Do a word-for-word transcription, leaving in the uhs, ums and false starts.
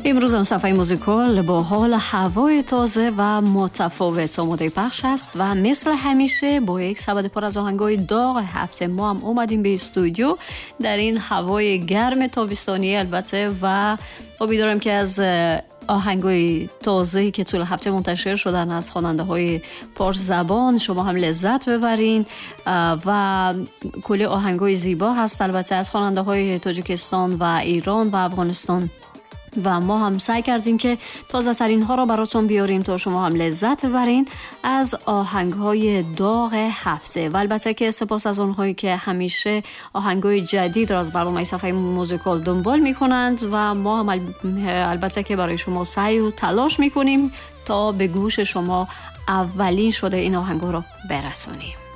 امروز هم صفحه موزیکال با حال هوای تازه و متفاوت آماده پخش است و مثل همیشه با یک سبد پر از آهنگای داغ هفته ما هم اومدیم به استودیو در این هوای گرم تابستانی البته و امیدوارم که از آهنگای تازه‌ای که طول هفته منتشر شدن از خواننده‌های پارس زبان شما هم لذت ببرین و کلی آهنگای زیبا هست البته از خواننده‌های تاجیکستان و ایران و افغانستان و ما هم سعی کردیم که تازه ترین ها را براتون بیاریم تا شما هم لذت ببرین از آهنگ های داغ هفته و البته که سپاس از اونهایی که همیشه آهنگ های جدید را از برنامه صفحه موزیکال دنبال میکنند و ما هم البته که برای شما سعی و تلاش میکنیم تا به گوش شما اولین شده این آهنگ را برسونیم.